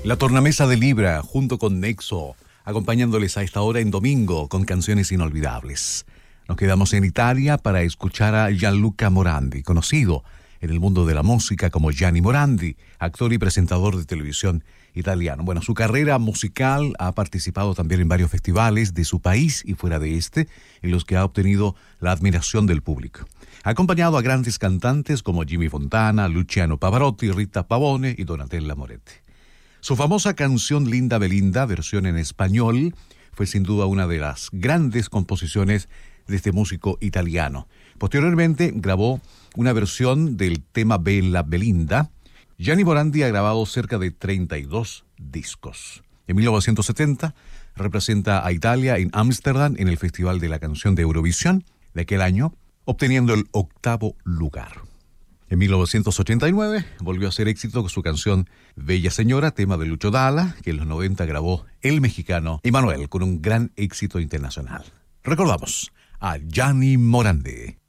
La tornamesa de Libra, junto con Nexo, acompañándoles a esta hora en domingo con canciones inolvidables. Nos quedamos en Italia para escuchar a Gianluca Morandi, conocido en el mundo de la música como Gianni Morandi, actor y presentador de televisión italiano. Bueno, su carrera musical ha participado también en varios festivales de su país y fuera de este, en los que ha obtenido la admiración del público. Ha acompañado a grandes cantantes como Jimmy Fontana, Luciano Pavarotti, Rita Pavone y Donatella Moretti. Su famosa canción Linda Belinda, versión en español, fue sin duda una de las grandes composiciones de este músico italiano. Posteriormente grabó una versión del tema Bella Belinda. Gianni Morandi ha grabado cerca de 32 discos. En 1970 representa a Italia en Ámsterdam en el Festival de la Canción de Eurovisión de aquel año, obteniendo el 8º lugar. En 1989 volvió a hacer éxito con su canción Bella Señora, tema de Lucho Dalla, que en los 90 grabó el mexicano Emmanuel con un gran éxito internacional. Recordamos a Gianni Morandi.